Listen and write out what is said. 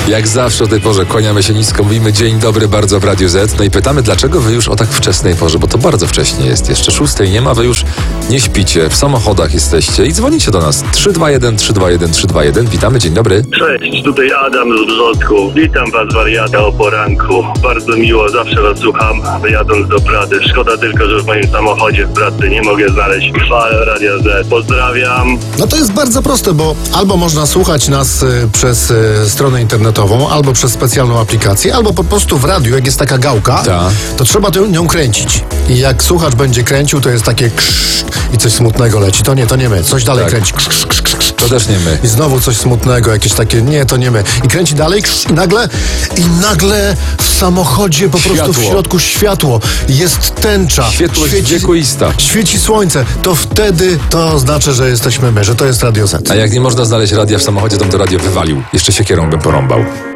Jak zawsze o tej porze kłaniamy się nisko, mówimy dzień dobry bardzo w Radiu Z. No i pytamy, dlaczego wy już o tak wczesnej porze, bo to bardzo wcześnie jest. Jeszcze 6 nie ma, wy już nie śpicie, w samochodach jesteście i dzwonicie do nas. 321 321 321. Witamy, dzień dobry. Cześć, tutaj Adam z Brzosku. Witam was, wariata, o poranku. Bardzo miło, zawsze was słucham, jadąc do pracy. Szkoda tylko, że w moim samochodzie w pracy nie mogę znaleźć fal Radia Z. Pozdrawiam. No to jest bardzo proste, bo albo można słuchać nas przez stronę internetową, albo przez specjalną aplikację, albo po prostu w radiu, jak jest taka gałka, Ta. to trzeba nią kręcić. I jak słuchacz będzie kręcił, to jest takie i coś smutnego leci. To nie my. Coś dalej Tak. kręci. To też nie my. I znowu coś smutnego, jakieś takie, nie, to nie my. I kręci dalej i nagle w samochodzie po prostu w Światło. środku światło. Jest tęcza. Świetłość wiekuista. Świeci słońce. To wtedy to oznacza, że jesteśmy my, że to jest Radio Z. A jak nie można znaleźć radia w samochodzie, to bym to radio wywalił. Jeszcze siekierą bym porąbał.